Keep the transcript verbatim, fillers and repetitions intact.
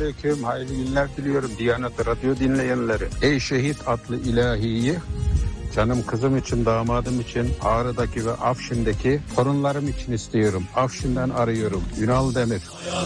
aleyküm. Hayırlı günler diliyorum Diyanet Radyo dinleyenleri. Ey Şehit adlı ilahiyi canım kızım için, damadım için, Ağrı'daki ve Afşin'deki torunlarım için istiyorum. Afşin'den arıyorum. Ünal Demir.